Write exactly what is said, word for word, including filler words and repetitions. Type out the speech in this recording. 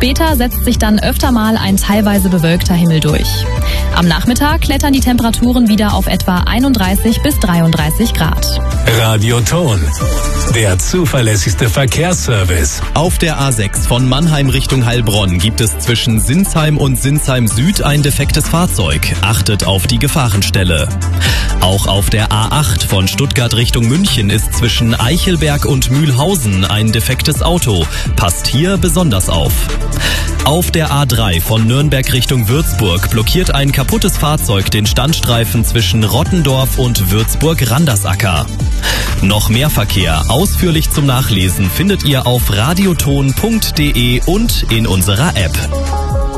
Später setzt sich dann öfter mal ein teilweise bewölkter Himmel durch. Am Nachmittag klettern die Temperaturen wieder auf etwa einunddreißig bis dreiunddreißig Grad. Radioton, der zuverlässigste Verkehrsservice. Auf der A sechs von Mannheim Richtung Heilbronn gibt es zwischen Sinsheim und Sinsheim Süd ein defektes Fahrzeug. Achtet auf die Gefahrenstelle. Auch auf der A acht von Stuttgart Richtung München ist zwischen Eichelberg und Mühlhausen ein defektes Auto. Passt hier besonders auf. Auf der A drei von Nürnberg Richtung Würzburg blockiert ein kaputtes Fahrzeug den Standstreifen zwischen Rottendorf und Würzburg-Randersacker. Noch mehr Verkehr ausführlich zum Nachlesen findet ihr auf radioton punkt de und in unserer App.